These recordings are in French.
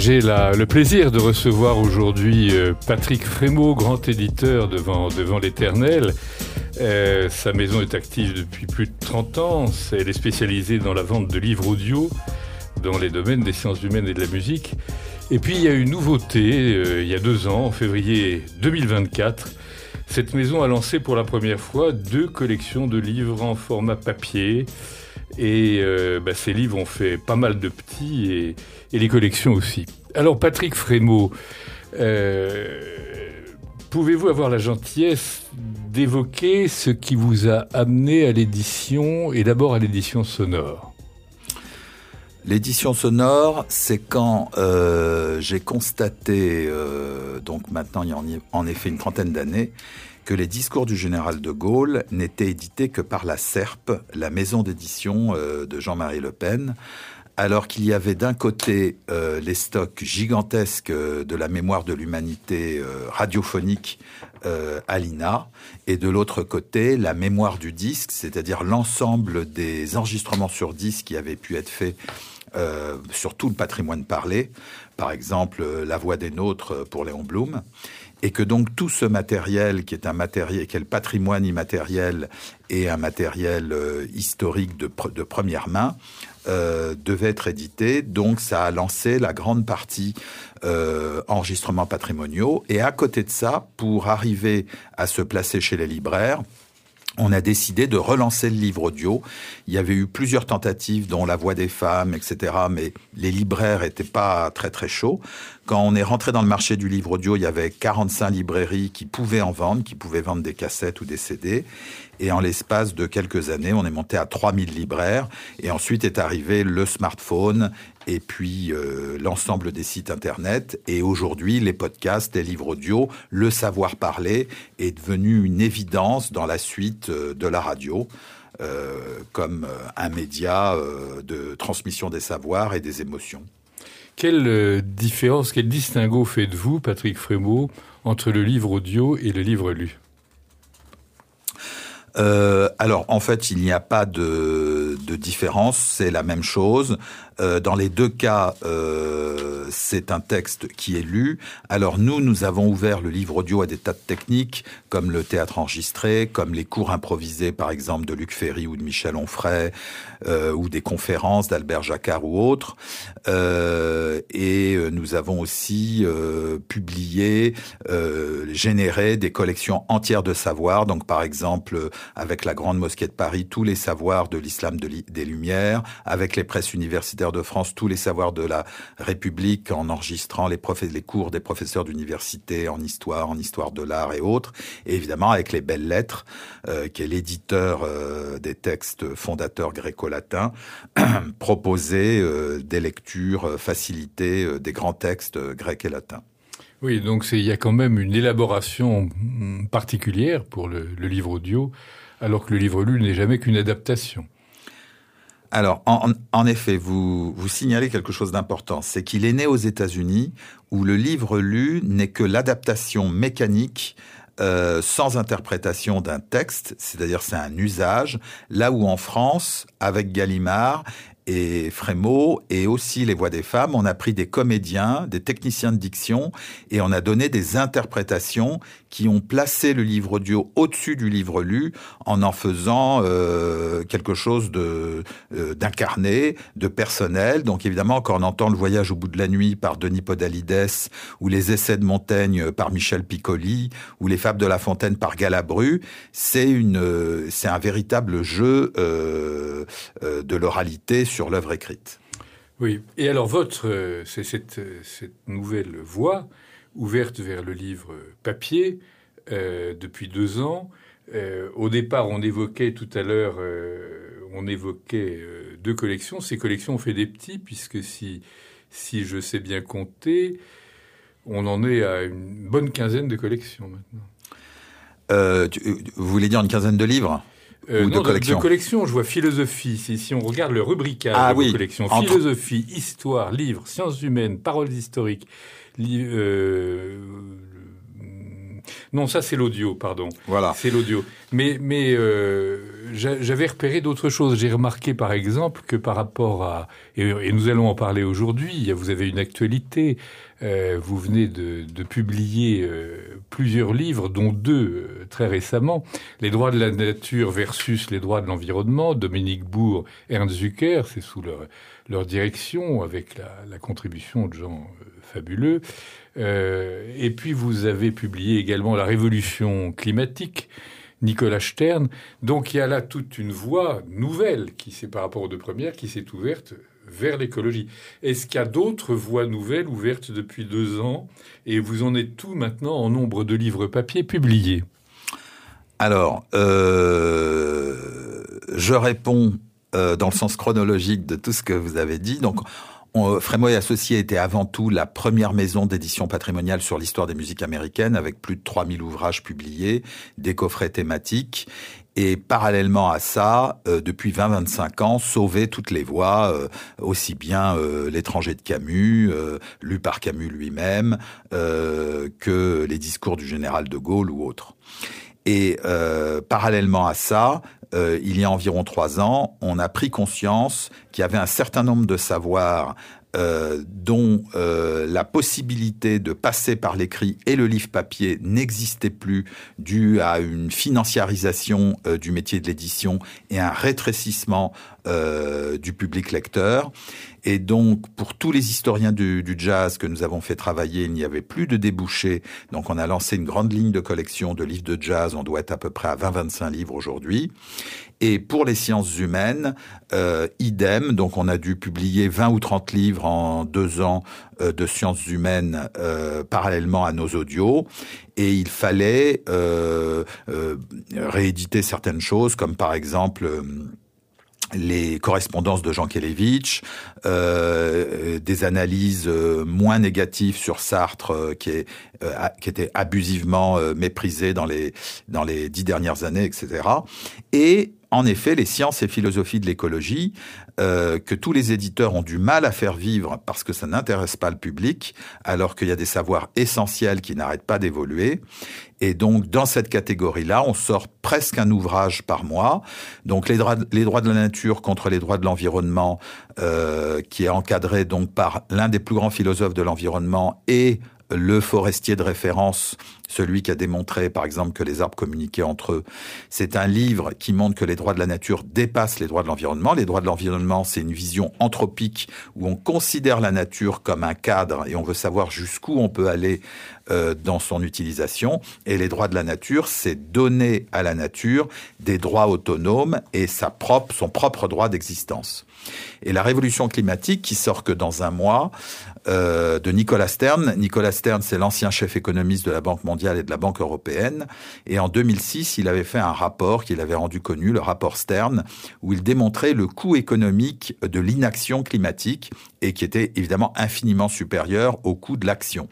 J'ai le plaisir de recevoir aujourd'hui Patrick Frémaux, grand éditeur devant l'Éternel. Sa maison est active depuis plus de 30 ans. Elle est spécialisée dans la vente de livres audio dans les domaines des sciences humaines et de la musique. Et puis il y a une nouveauté, il y a 2 ans, en février 2024. Cette maison a lancé pour la première fois 2 collections de livres en format papier. Et ces livres ont fait pas mal de petits et les collections aussi. Alors Patrick Frémaux, pouvez-vous avoir la gentillesse d'évoquer ce qui vous a amené à l'édition et d'abord à l'édition sonore ? L'édition sonore, c'est quand j'ai constaté, donc maintenant il y a en effet une trentaine d'années, que les discours du général de Gaulle n'étaient édités que par la SERP, la maison d'édition de Jean-Marie Le Pen, alors qu'il y avait d'un côté les stocks gigantesques de la mémoire de l'humanité radiophonique à l'INA, et de l'autre côté la mémoire du disque, c'est-à-dire l'ensemble des enregistrements sur disque qui avaient pu être faits sur tout le patrimoine parlé, par exemple La Voix des Nôtres pour Léon Blum, et que donc tout ce matériel qui est le patrimoine immatériel et un matériel historique de première main devait être édité. Donc ça a lancé la grande partie enregistrements patrimoniaux, et à côté de ça, pour arriver à se placer chez les libraires, on a décidé de relancer le livre audio. Il y avait eu plusieurs tentatives, dont La Voix des femmes, etc., mais les libraires étaient pas très très chauds. Quand on est rentré dans le marché du livre audio, il y avait 45 librairies qui pouvaient en vendre, qui pouvaient vendre des cassettes ou des CD. Et en l'espace de quelques années, on est monté à 3000 libraires. Et ensuite est arrivé le smartphone et puis l'ensemble des sites Internet. Et aujourd'hui, les podcasts, les livres audio, le savoir parler est devenu une évidence dans la suite de la radio. Comme un média de transmission des savoirs et des émotions. Quelle différence, quel distinguo faites-vous, Patrick Frémaux, entre le livre audio et le livre lu ? Alors, en fait, il n'y a pas de différence, c'est la même chose. Dans les 2 cas, c'est un texte qui est lu. Alors nous avons ouvert le livre audio à des tas de techniques, comme le théâtre enregistré, comme les cours improvisés, par exemple, de Luc Ferry ou de Michel Onfray, ou des conférences d'Albert Jacquard ou autres. Et nous avons aussi publié, généré des collections entières de savoirs. Donc, par exemple, avec la Grande Mosquée de Paris, tous les savoirs de l'islam des Lumières, avec les presses universitaires de France, tous les savoirs de la République, en enregistrant les cours des professeurs d'université en histoire de l'art et autres, et évidemment avec les Belles Lettres, qui est l'éditeur des textes fondateurs gréco-latins, proposer des lectures facilitées des grands textes grecs et latins. Oui, donc il y a quand même une élaboration particulière pour le livre audio, alors que le livre lu n'est jamais qu'une adaptation. Alors, en effet, vous signalez quelque chose d'important, c'est qu'il est né aux États-Unis, où le livre lu n'est que l'adaptation mécanique sans interprétation d'un texte, c'est-à-dire c'est un usage, là où en France, avec Gallimard et Frémaux et aussi Les Voix des femmes, on a pris des comédiens, des techniciens de diction, et on a donné des interprétations qui ont placé le livre audio au-dessus du livre lu en faisant quelque chose d'incarné, de personnel. Donc évidemment, quand on entend Le Voyage au bout de la nuit par Denis Podalides, ou Les Essais de Montaigne par Michel Piccoli, ou Les Fables de La Fontaine par Galabru, c'est un véritable jeu de l'oralité sur l'œuvre écrite. Oui, et alors c'est cette nouvelle voie ouverte vers le livre papier depuis 2 ans. Au départ, on évoquait tout à l'heure, 2 collections. Ces collections ont fait des petits, puisque si je sais bien compter, on en est à une bonne quinzaine de collections maintenant. Vous voulez dire une quinzaine de livres ? Non, de collections, je vois philosophie. Si on regarde le rubricage de vos collections, philosophie, histoire, livres, sciences humaines, paroles historiques, Non, ça c'est l'audio, pardon. Voilà. C'est l'audio. Mais j'avais repéré d'autres choses. J'ai remarqué par exemple que par rapport à... Et nous allons en parler aujourd'hui, vous avez une actualité. Vous venez de publier plusieurs livres, dont 2 très récemment. Les droits de la nature versus les droits de l'environnement. Dominique Bourg, Ernst Zucker, c'est sous leur direction, avec la contribution de gens fabuleux. Et puis vous avez publié également La Révolution climatique, Nicolas Stern. Donc il y a là toute une voie nouvelle par rapport aux 2 premières, qui s'est ouverte vers l'écologie. Est-ce qu'il y a d'autres voies nouvelles ouvertes depuis 2 ans, et vous en êtes tout maintenant en nombre de livres papier publiés? Alors, je réponds dans le sens chronologique de tout ce que vous avez dit. Donc, Frémaux et Associés était avant tout la première maison d'édition patrimoniale sur l'histoire des musiques américaines, avec plus de 3000 ouvrages publiés, des coffrets thématiques. Et parallèlement à ça, depuis 20-25 ans, sauver toutes les voix, aussi bien L'étranger de Camus, lu par Camus lui-même, que les discours du général de Gaulle ou autres. Et parallèlement à ça, il y a environ 3 ans, on a pris conscience qu'il y avait un certain nombre de savoirs dont la possibilité de passer par l'écrit et le livre papier n'existait plus, dû à une financiarisation du métier de l'édition et un rétrécissement du public lecteur. Et donc, pour tous les historiens du jazz que nous avons fait travailler, il n'y avait plus de débouchés. Donc, on a lancé une grande ligne de collection de livres de jazz. On doit être à peu près à 20-25 livres aujourd'hui. Et pour les sciences humaines, idem. Donc, on a dû publier 20 ou 30 livres en 2 ans de sciences humaines parallèlement à nos audios. Et il fallait rééditer certaines choses, comme par exemple... les correspondances de Jean Kelevitch, des analyses moins négatives sur Sartre, qui était abusivement méprisé dans les 10 dernières années, etc. Et en effet, les sciences et philosophies de l'écologie, que tous les éditeurs ont du mal à faire vivre parce que ça n'intéresse pas le public, alors qu'il y a des savoirs essentiels qui n'arrêtent pas d'évoluer. Et donc, dans cette catégorie-là, on sort presque un ouvrage par mois. Donc, les droits de la nature contre les droits de l'environnement, qui est encadré donc par l'un des plus grands philosophes de l'environnement et le forestier de référence, celui qui a démontré, par exemple, que les arbres communiquaient entre eux. C'est un livre qui montre que les droits de la nature dépassent les droits de l'environnement. Les droits de l'environnement, c'est une vision anthropique où on considère la nature comme un cadre et on veut savoir jusqu'où on peut aller dans son utilisation. Et les droits de la nature, c'est donner à la nature des droits autonomes et son propre droit d'existence. Et la révolution climatique, qui sort que dans un mois, de Nicolas Stern. Nicolas Stern, c'est l'ancien chef économiste de la Banque mondiale et de la Banque européenne. Et en 2006, il avait fait un rapport qu'il avait rendu connu, le rapport Stern, où il démontrait le coût économique de l'inaction climatique et qui était évidemment infiniment supérieur au coût de l'action.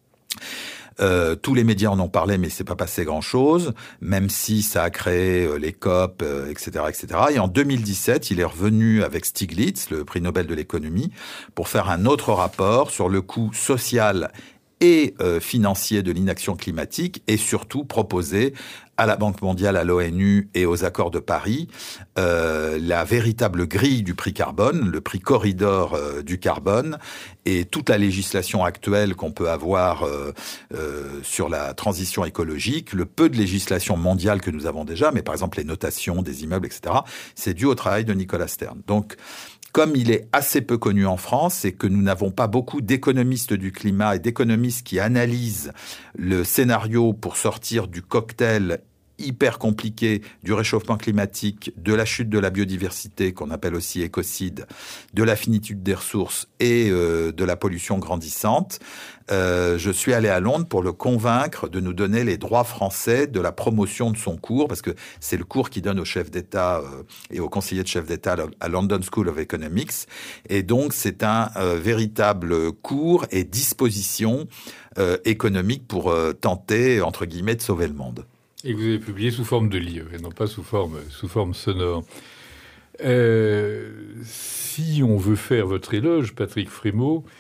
Tous les médias en ont parlé, mais c'est pas passé grand-chose, même si ça a créé les COP, etc., etc. Et en 2017, il est revenu avec Stiglitz, le prix Nobel de l'économie, pour faire un autre rapport sur le coût social et financier de l'inaction climatique, et surtout proposer à la Banque mondiale, à l'ONU et aux accords de Paris, la véritable grille du prix carbone, le prix corridor du carbone, et toute la législation actuelle qu'on peut avoir sur la transition écologique, le peu de législation mondiale que nous avons déjà, mais par exemple les notations des immeubles, etc., c'est dû au travail de Nicolas Stern. Donc, comme il est assez peu connu en France et que nous n'avons pas beaucoup d'économistes du climat et d'économistes qui analysent le scénario pour sortir du cocktail hyper compliqué du réchauffement climatique, de la chute de la biodiversité, qu'on appelle aussi écocide, de la finitude des ressources et de la pollution grandissante, je suis allé à Londres pour le convaincre de nous donner les droits français de la promotion de son cours, parce que c'est le cours qu'il donne aux chefs d'État et aux conseillers de chefs d'État à London School of Economics. Et donc, c'est un véritable cours et disposition économique pour tenter, entre guillemets, de sauver le monde. Et vous avez publié sous forme de livre, et non pas sous forme sonore. Si on veut faire votre éloge, Patrick Frémaux,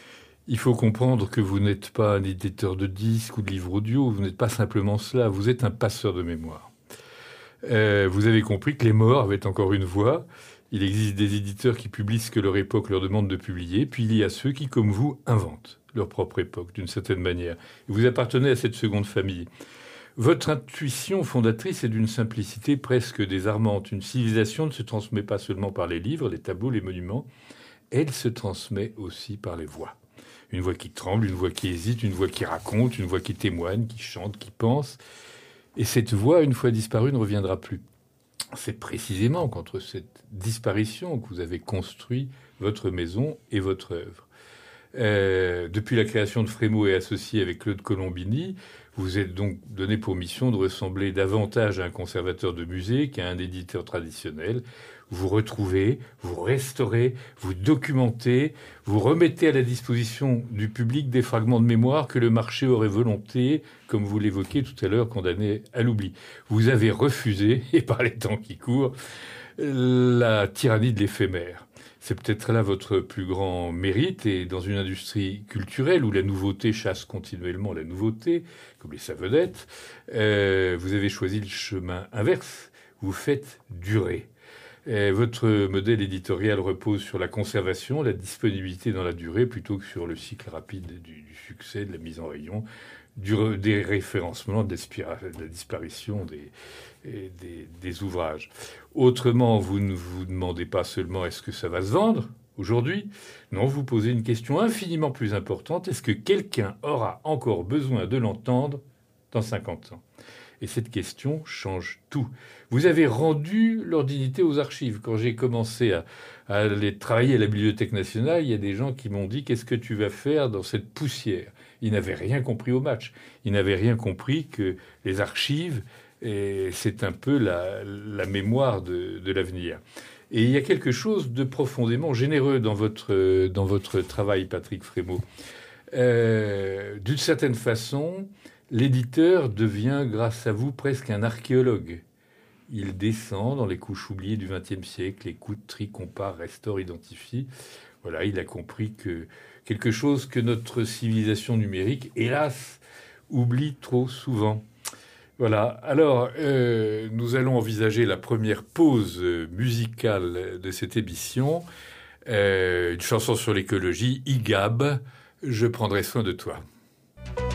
Il faut comprendre que vous n'êtes pas un éditeur de disques ou de livres audio, vous n'êtes pas simplement cela, vous êtes un passeur de mémoire. Vous avez compris que les morts avaient encore une voix. Il existe des éditeurs qui publient ce que leur époque leur demande de publier, puis il y a ceux qui, comme vous, inventent leur propre époque, d'une certaine manière. Et vous appartenez à cette seconde famille. Votre intuition fondatrice est d'une simplicité presque désarmante. Une civilisation ne se transmet pas seulement par les livres, les tableaux, les monuments, elle se transmet aussi par les voix. Une voix qui tremble, une voix qui hésite, une voix qui raconte, une voix qui témoigne, qui chante, qui pense. Et cette voix, une fois disparue, ne reviendra plus. C'est précisément contre cette disparition que vous avez construit votre maison et votre œuvre. Depuis la création de Frémaux et associé avec Claude Colombini, vous êtes donc donné pour mission de ressembler davantage à un conservateur de musée qu'à un éditeur traditionnel. Vous retrouvez, vous restaurez, vous documentez, vous remettez à la disposition du public des fragments de mémoire que le marché aurait volonté, comme vous l'évoquiez tout à l'heure, condamné à l'oubli. Vous avez refusé, et par les temps qui courent, la tyrannie de l'éphémère. C'est peut-être là votre plus grand mérite, et dans une industrie culturelle où la nouveauté chasse continuellement la nouveauté, comme les savonnettes, vous avez choisi le chemin inverse. Vous faites durer. Votre modèle éditorial repose sur la conservation, la disponibilité dans la durée, plutôt que sur le cycle rapide du succès, de la mise en rayon, des référencements, de la disparition des ouvrages. Autrement, vous ne vous demandez pas seulement est-ce que ça va se vendre aujourd'hui. Non, vous posez une question infiniment plus importante. Est-ce que quelqu'un aura encore besoin de l'entendre dans 50 ans ? Et cette question change tout. Vous avez rendu leur dignité aux archives. Quand j'ai commencé à aller travailler à la Bibliothèque nationale, il y a des gens qui m'ont dit « Qu'est-ce que tu vas faire dans cette poussière ?» Ils n'avaient rien compris au match. Ils n'avaient rien compris que les archives, c'est un peu la mémoire de l'avenir. Et il y a quelque chose de profondément généreux dans votre travail, Patrick Frémaux. D'une certaine façon, l'éditeur devient, grâce à vous, presque un archéologue. Il descend dans les couches oubliées du XXe siècle, écoute, trie, compare, restaure, identifie. Voilà, il a compris que quelque chose que notre civilisation numérique, hélas, oublie trop souvent. Voilà, alors nous allons envisager la première pause musicale de cette émission. Une chanson sur l'écologie, IGAB, Je prendrai soin de toi.